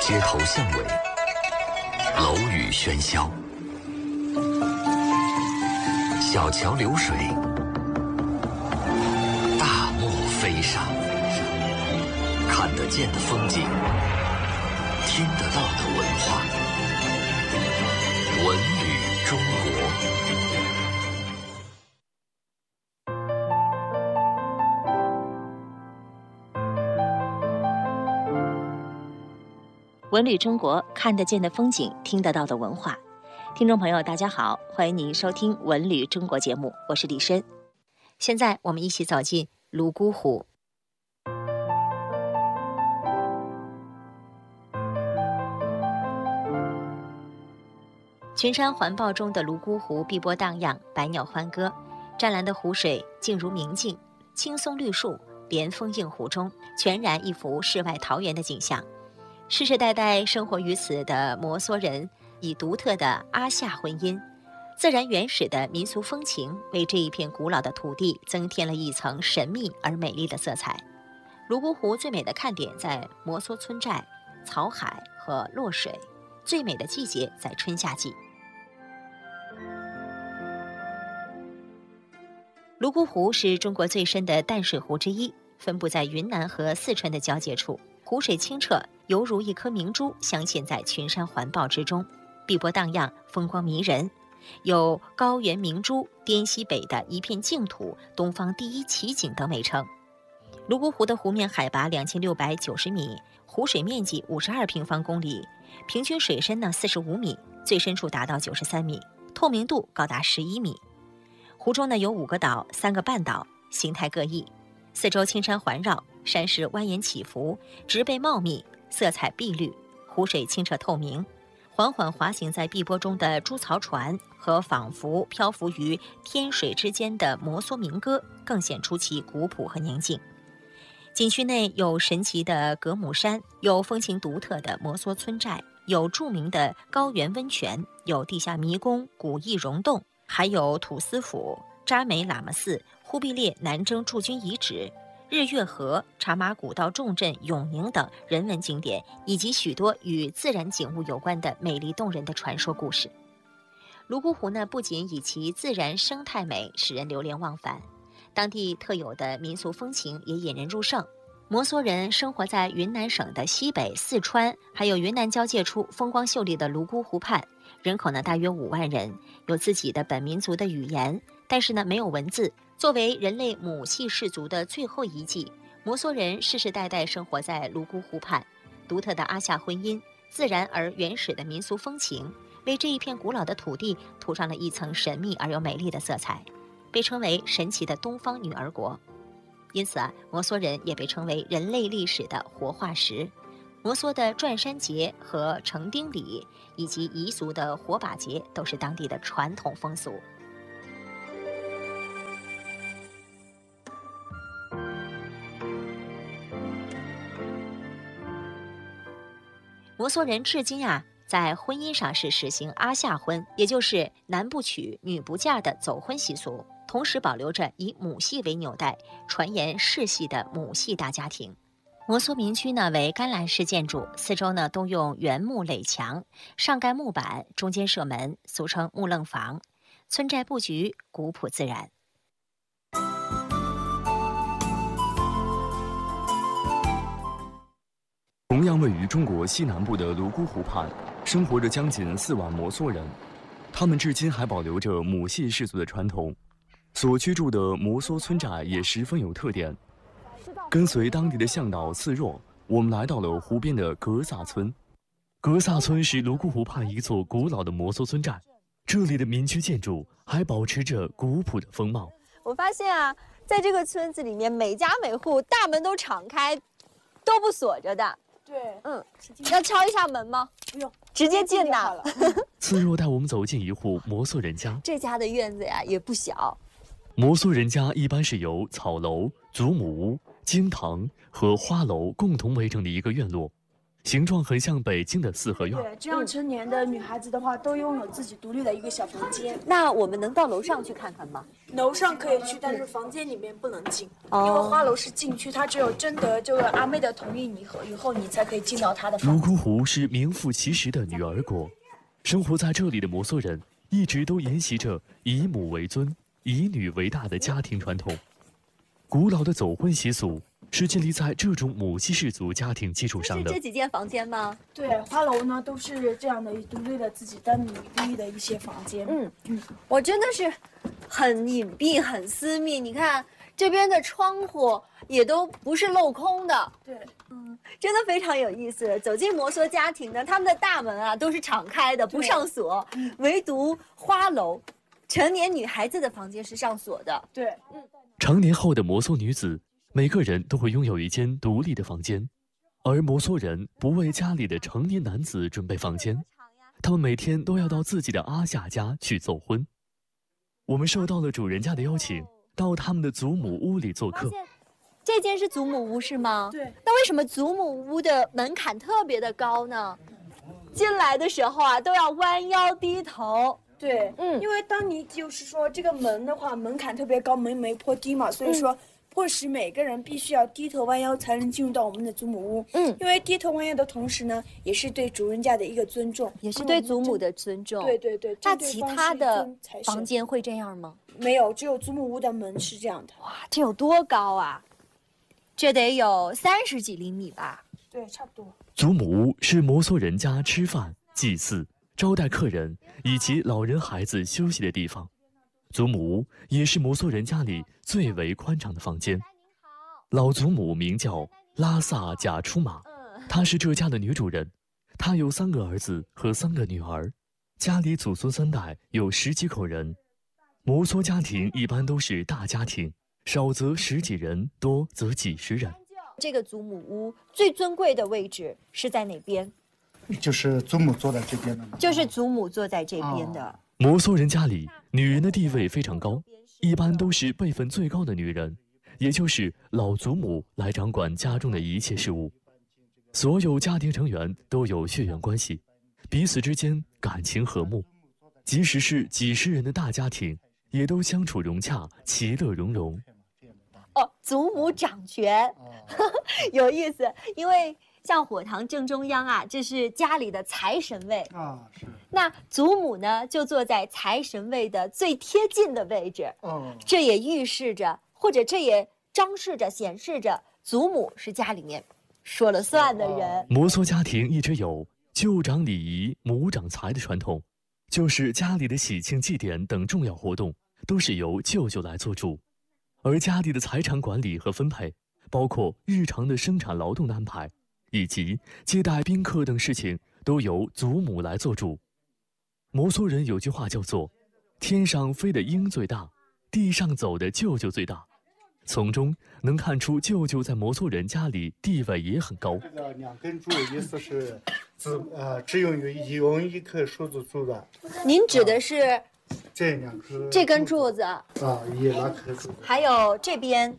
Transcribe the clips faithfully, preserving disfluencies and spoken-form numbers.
街头巷尾，楼宇喧嚣，小桥流水，大漠飞沙，看得见的风景，听得到的文化，文旅中国。 文旅中国，看得见的风景，听得到的文化。听众朋友，大家好，欢迎您收听《文旅中国》节目，我是李申。现在我们一起走进泸沽湖。群山环抱中的泸沽湖碧波荡漾，百鸟欢歌，湛蓝的湖水静如明镜，青松绿树连峰映湖中，全然一幅世外桃源的景象。世世代代生活于此的摩梭人，以独特的阿夏婚姻、自然原始的民俗风情，为这一片古老的土地增添了一层神秘而美丽的色彩。泸沽湖最美的看点在摩梭村寨、草海和落水，最美的季节在春夏季。泸沽湖是中国最深的淡水湖之一，分布在云南和四川的交界处，湖水清澈，犹如一颗明珠镶嵌在群山环抱之中，碧波荡漾，风光迷人，有高原明珠、滇西北的一片净土、东方第一奇景等美称。泸沽湖的湖面海拔两千六百九十米，湖水面积五十二平方公里，平均水深呢四十五米，最深处达到九十三米，透明度高达十一米。湖中呢有五个岛、三个半岛，形态各异，四周青山环绕，山势蜿蜒起伏，植被茂密，色彩碧绿，湖水清澈透明。缓缓滑行在碧波中的猪槽船和仿佛漂浮于天水之间的摩梭民歌，更显出其古朴和宁静。景区内有神奇的格姆山，有风情独特的摩梭村寨，有著名的高原温泉，有地下迷宫、古意溶洞，还有土司府、扎美喇嘛寺、忽必烈南征驻军遗址、日月河、茶马古道重镇永宁等人文景点，以及许多与自然景物有关的美丽动人的传说故事。泸沽湖呢，不仅以其自然生态美使人流连忘返，当地特有的民俗风情也引人入胜。摩梭人生活在云南省的西北、四川还有云南交界处风光秀丽的泸沽湖畔，人口呢大约五万人，有自己的本民族的语言，但是呢没有文字。作为人类母系氏族的最后遗迹，摩梭人世世代代生活在泸沽湖畔，独特的阿夏婚姻、自然而原始的民俗风情，为这一片古老的土地涂上了一层神秘而又美丽的色彩，被称为神奇的东方女儿国。因此啊，摩梭人也被称为人类历史的活化石。摩梭的转山节和成丁礼以及彝族的火把节都是当地的传统风俗。摩梭人至今啊，在婚姻上是实行阿夏婚，也就是男不娶女不嫁的走婚习俗，同时保留着以母系为纽带、传言世系的母系大家庭。摩梭民居呢为干栏式建筑，四周呢都用原木垒墙，上盖木板，中间设门，俗称木楞房。村寨布局古朴自然。 同样位于中国西南部的泸沽湖畔，生活着将近四万摩梭人，他们至今还保留着母系氏族的传统。所居住的摩梭村寨也十分有特点。跟随当地的向导次若，我们来到了湖边的格萨村。 格萨村是泸沽湖畔一座古老的摩梭村寨，这里的民居建筑还保持着古朴的风貌。 我发现啊，在这个村子里面，每家每户大门都敞开，都不锁着的。 对， 嗯，要敲一下门吗？ 不用， 直接进呐。 次若带我们走进一户摩梭人家， 这家的院子呀也不小。 摩梭人家一般是由草楼、祖母屋、经堂和花楼共同围成的一个院落， 形状很像北京的四合院。 对，这样成年的女孩子的话，都拥有自己独立的一个小房间。 那我们能到楼上去看看吗？ 楼上可以去，但是房间里面不能进， 哦、 因为花楼是禁区，它只有征得这个阿妹的同意，你和以后你才可以进到她的房间。 泸沽湖是名副其实的女儿国，生活在这里的摩梭人一直都沿袭着以母为尊、以女为大的家庭传统。古老的走婚习俗是建立在这种母系氏族家庭基础上的。 是这几间房间吗？ 对，花楼呢都是这样的独立的自己单独立的一些房间。 嗯嗯，我真的是很隐蔽、很私密。你看这边的窗户也都不是镂空的。 对， 嗯，真的非常有意思。走进摩梭家庭呢，他们的大门啊都是敞开的，不上锁，唯独花楼成年女孩子的房间是上锁的。 对， 嗯。 成年后的摩梭女子，每个人都会拥有一间独立的房间，而摩梭人不为家里的成年男子准备房间，他们每天都要到自己的阿夏家去走婚。我们受到了主人家的邀请，到他们的祖母屋里做客。 这间是祖母屋是吗？ 对。 那为什么祖母屋的门槛特别的高呢？进来的时候啊，都要弯腰低头。 对， 嗯， 因为当你就是说这个门的话，门槛特别高，门没坡低嘛，所以说迫使每个人必须要低头弯腰才能进入到我们的祖母屋。 嗯， 因为低头弯腰的同时呢，也是对主人家的一个尊重， 也是对祖母的尊重。 对对对。 那其他的房间会这样吗？ 没有，只有祖母屋的门是这样的。 哇，这有多高啊？这得有三十几厘米吧？ 对，差不多。 祖母屋是摩梭人家吃饭、祭祀、招待客人以及老人孩子休息的地方。祖母屋也是摩梭人家里最为宽敞的房间。老祖母名叫拉萨贾出玛，她是这家的女主人。她有三个儿子和三个女儿，家里祖孙三代有十几口人。摩梭家庭一般都是大家庭，少则十几人，多则几十人。 这个祖母屋最尊贵的位置是在哪边？ 就是祖母坐在这边的吗？ 就是祖母坐在这边的。 哦、 摩梭人家里，女人的地位非常高，一般都是辈分最高的女人，也就是老祖母来掌管家中的一切事务。所有家庭成员都有血缘关系，彼此之间感情和睦，即使是几十人的大家庭，也都相处融洽，其乐融融。 哦，祖母掌权，哦、有意思，因为。像火塘正中央啊，这是家里的财神位啊，是。 那祖母呢，就坐在财神位的最贴近的位置。 哦， 这也预示着，或者这也彰示着、显示着，祖母是家里面说了算的人。 摩梭家庭一直有舅长礼仪、母长财的传统，就是家里的喜庆、祭典等重要活动都是由舅舅来做主，而家里的财产管理和分配，包括日常的生产劳动的安排。以及接待宾客等事情都由祖母来做主。摩梭人有句话叫做“天上飞的鹰最大，地上走的舅舅最大”，从中能看出舅舅在摩梭人家里地位也很高。 这个两根柱意思是只呃只用一用一棵树子做的。 您指的是、啊、 这两棵这根柱子啊，也那棵柱子， 还有这边。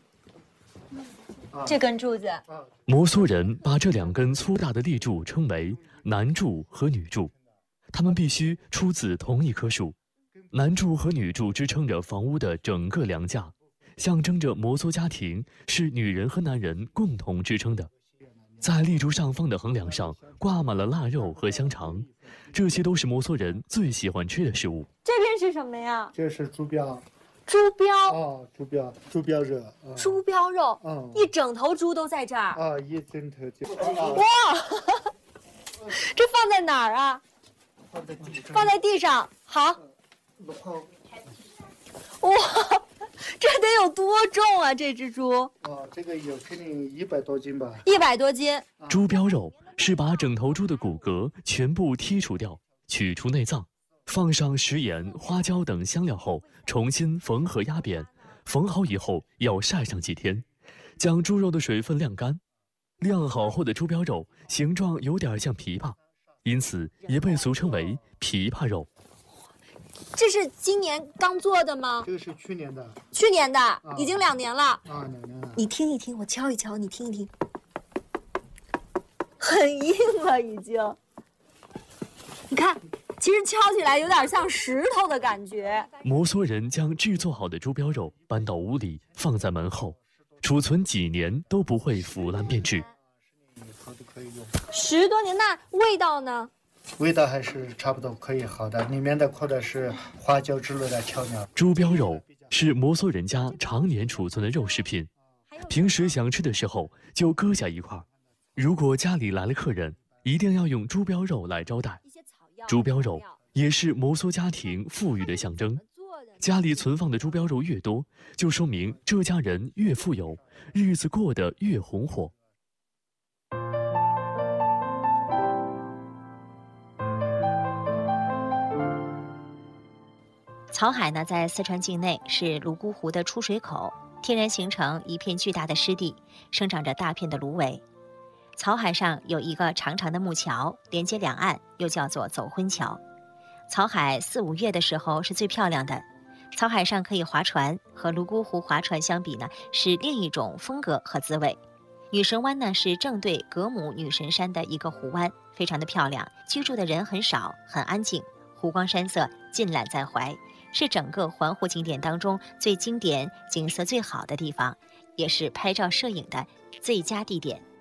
这根柱子， 摩梭人把这两根粗大的立柱称为男柱和女柱，它们必须出自同一棵树。男柱和女柱支撑着房屋的整个梁架，象征着摩梭家庭是女人和男人共同支撑的。在立柱上方的横梁上挂满了腊肉和香肠，这些都是摩梭人最喜欢吃的食物。 这边是什么呀？ 这是猪标。 猪标哦，猪标，猪标肉，哦、 猪标肉， 嗯， 一整头猪都在这儿啊，一整头就， 哇，这放在哪儿啊？ 放在地上， 放在地上，好。哇，这得有多重啊？这只猪？ 哦，这个有肯定一百多斤吧。 一百多斤。 猪标肉是把整头猪的骨骼全部剔除掉，取出内脏。放上食盐、花椒等香料后，重新缝合压扁。缝好以后要晒上几天，将猪肉的水分晾干。晾好后的猪标肉形状有点像琵琶，因此也被俗称为琵琶肉。 这是今年刚做的吗？ 这个是去年的。 去年的，啊、已经两年了。 啊，两年了。 你听一听，我敲一敲，你听一听。 很硬了已经。你看，其实敲起来有点像石头的感觉。 摩梭人将制作好的猪膘肉搬到屋里，放在门后，储存几年都不会腐烂变质。 十多年，那味道呢？ 味道还是差不多可以好的，里面的可能是花椒之类的调料。 猪膘肉是摩梭人家常年储存的肉食品，平时想吃的时候就割下一块。如果家里来了客人，一定要用猪膘肉来招待。猪膘肉也是摩梭家庭富裕的象征，家里存放的猪膘肉越多，就说明这家人越富有，日子过得越红火。 草海呢，在四川境内是泸沽湖的出水口，天然形成一片巨大的湿地，生长着大片的芦苇。草海上有一个长长的木桥，连接两岸，又叫做走婚桥。草海四五月的时候是最漂亮的，草海上可以划船，和泸沽湖划船相比呢，是另一种风格和滋味。女神湾呢是正对格姆女神山的一个湖湾，非常的漂亮，居住的人很少，很安静，湖光山色尽览在怀，是整个环湖景点当中最经典、景色最好的地方，也是拍照摄影的最佳地点。